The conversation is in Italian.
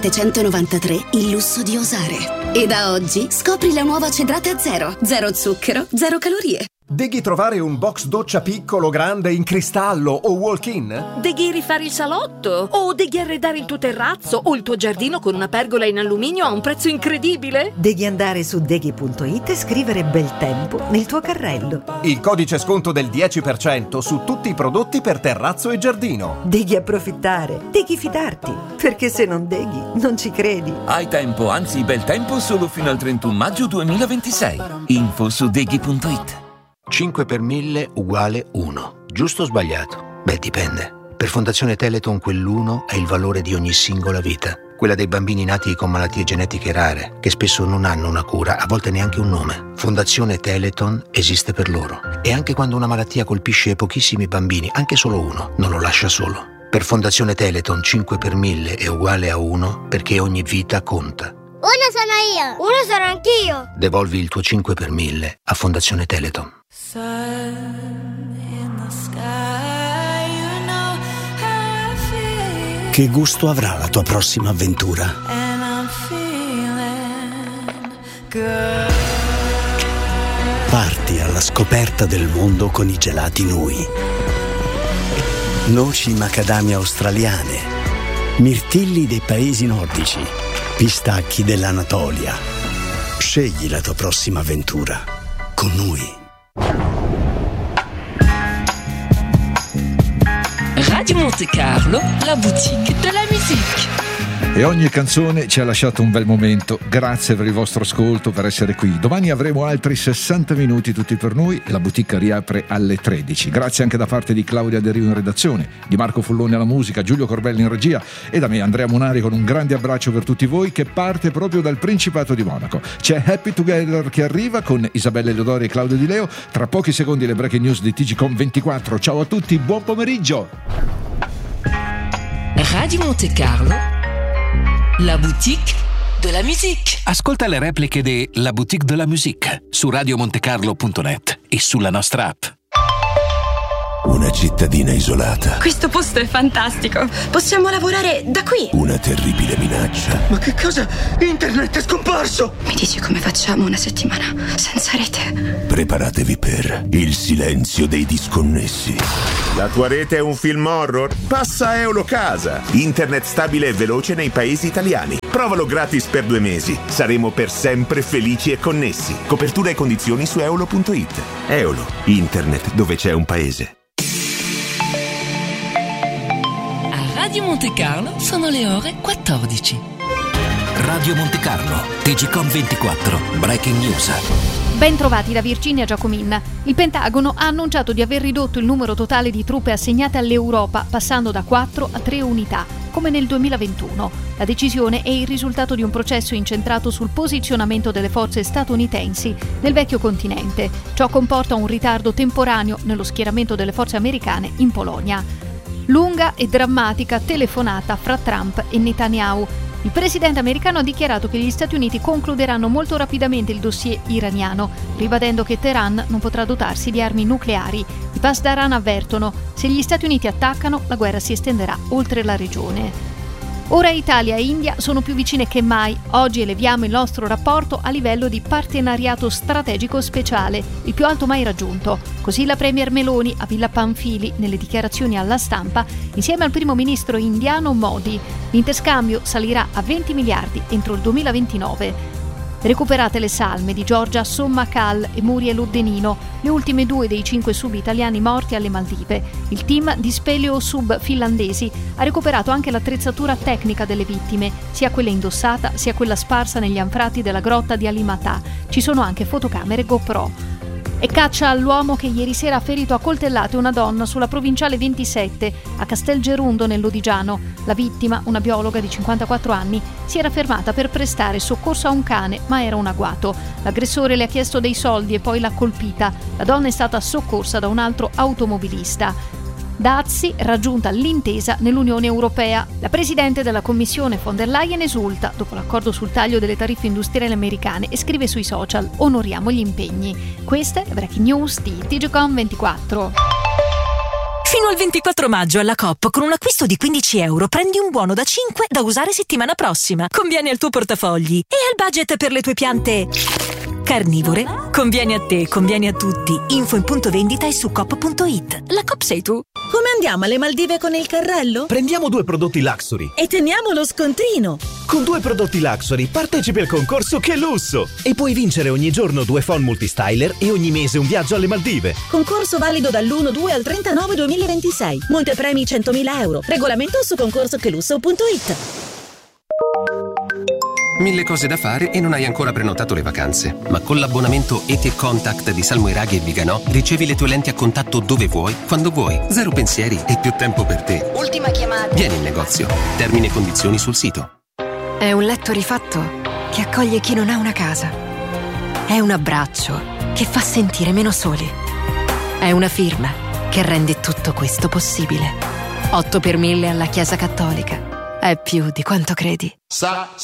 793 il lusso di osare. E da oggi scopri la nuova Cedrate Zero. Zero zucchero, zero calorie. Devi trovare un box doccia piccolo, grande, in cristallo o walk-in? Devi rifare il salotto? O devi arredare il tuo terrazzo o il tuo giardino con una pergola in alluminio a un prezzo incredibile? Devi andare su deghi.it e scrivere bel tempo nel tuo carrello. Il codice sconto del 10% su tutti i prodotti per terrazzo e giardino. Devi approfittare, devi fidarti, perché se non deghi non ci credi. Hai tempo, anzi bel tempo, solo fino al 31 maggio 2026. Info su deghi.it. 5 per 1000 uguale 1. Giusto o sbagliato? Beh, dipende. Per Fondazione Teleton quell'1 è il valore di ogni singola vita. Quella dei bambini nati con malattie genetiche rare, che spesso non hanno una cura, a volte neanche un nome. Fondazione Teleton esiste per loro. E anche quando una malattia colpisce pochissimi bambini, anche solo uno, non lo lascia solo. Per Fondazione Teleton 5 per 1000 è uguale a 1 perché ogni vita conta. Uno sono io, uno sono anch'io. Devolvi il tuo 5 per 1000 a Fondazione Teleton. Che gusto avrà la tua prossima avventura? Parti alla scoperta del mondo con i gelati Nui. Noci macadamia australiane, mirtilli dei paesi nordici, pistacchi dell'Anatolia. Scegli la tua prossima avventura con Nui. Radio Monte Carlo, la boutique de la musique. E ogni canzone ci ha lasciato un bel momento. Grazie per il vostro ascolto, per essere qui. Domani avremo altri 60 minuti tutti per noi. La boutique riapre alle 13. Grazie anche da parte di Claudia De Rio in redazione, di Marco Folloni alla musica, Giulio Corbelli in regia e da me Andrea Munari, con un grande abbraccio per tutti voi, che parte proprio dal Principato di Monaco. C'è Happy Together che arriva con Isabella Eleodori e Claudio Di Leo. Tra pochi secondi le breaking news di TGcom 24. Ciao a tutti, buon pomeriggio. Radio Monte Carlo, la boutique de la musique. Ascolta le repliche di La Boutique de la Musique su radiomontecarlo.net e sulla nostra app. Una cittadina isolata. Questo posto è fantastico. Possiamo lavorare da qui. Una terribile minaccia. Ma che cosa? Internet è scomparso! Mi dici come facciamo una settimana senza rete? Preparatevi per il silenzio dei disconnessi. La tua rete è un film horror? Passa a Eulocasa. Internet stabile e veloce nei paesi italiani. Provalo gratis per 2 mesi. Saremo per sempre felici e connessi. Copertura e condizioni su eolo.it. Eolo, internet dove c'è un paese. Radio Monte Carlo sono le ore 14. Radio Monte Carlo, TGcom 24, breaking news. Ben trovati da Virginia Giacomin. Il Pentagono ha annunciato di aver ridotto il numero totale di truppe assegnate all'Europa, passando da 4 a 3 unità, come nel 2021. La decisione è il risultato di un processo incentrato sul posizionamento delle forze statunitensi nel vecchio continente. Ciò comporta un ritardo temporaneo nello schieramento delle forze americane in Polonia. Lunga e drammatica telefonata fra Trump e Netanyahu. Il presidente americano ha dichiarato che gli Stati Uniti concluderanno molto rapidamente il dossier iraniano, ribadendo che Teheran non potrà dotarsi di armi nucleari. I Pasdaran avvertono: se gli Stati Uniti attaccano, la guerra si estenderà oltre la regione. Ora Italia e India sono più vicine che mai. Oggi eleviamo il nostro rapporto a livello di partenariato strategico speciale, il più alto mai raggiunto. Così la premier Meloni a Villa Pamphili nelle dichiarazioni alla stampa, insieme al primo ministro indiano Modi. L'interscambio salirà a 20 miliardi entro il 2029. Recuperate le salme di Giorgia Sommakal e Muriel Uddenino, le ultime 2 dei 5 sub italiani morti alle Maldive. Il team di speleo sub finlandesi ha recuperato anche l'attrezzatura tecnica delle vittime, sia quella indossata sia quella sparsa negli anfratti della grotta di Alimatà. Ci sono anche fotocamere GoPro. E caccia all'uomo che ieri sera ha ferito a coltellate una donna sulla provinciale 27 a Castelgerundo nell'Odigiano. La vittima, una biologa di 54 anni, si era fermata per prestare soccorso a un cane, ma era un agguato. L'aggressore le ha chiesto dei soldi e poi l'ha colpita. La donna è stata soccorsa da un altro automobilista. Dazi raggiunta l'intesa nell'Unione Europea. La presidente della Commissione von der Leyen esulta dopo l'accordo sul taglio delle tariffe industriali americane e scrive sui social: onoriamo gli impegni. Queste le breaking news di TGcom 24. Fino al 24 maggio alla Coop, con un acquisto di €15 prendi un buono da 5 da usare settimana prossima. Conviene al tuo portafogli e al budget per le tue piante carnivore. Conviene a te, conviene a tutti. Info in punto vendita e su coop.it. La Coop sei tu. Come andiamo alle Maldive con il carrello? Prendiamo 2 prodotti Luxury E teniamo lo scontrino. Con 2 prodotti Luxury partecipi al concorso Che Lusso e puoi vincere ogni giorno 2 phone multistyler e ogni mese un viaggio alle Maldive. Concorso valido dall'1/2 al 39/2026. Montepremi €100.000. Regolamento su concorsochelusso.it. Mille cose da fare e non hai ancora prenotato le vacanze. Ma con l'abbonamento ET Contact di Salmo Iraghi e Viganò ricevi le tue lenti a contatto dove vuoi, quando vuoi. Zero pensieri e più tempo per te. Ultima chiamata. Vieni in negozio. Termini e condizioni sul sito. È un letto rifatto che accoglie chi non ha una casa. È un abbraccio che fa sentire meno soli. È una firma che rende tutto questo possibile. 8 per 1000 alla Chiesa Cattolica. È più di quanto credi.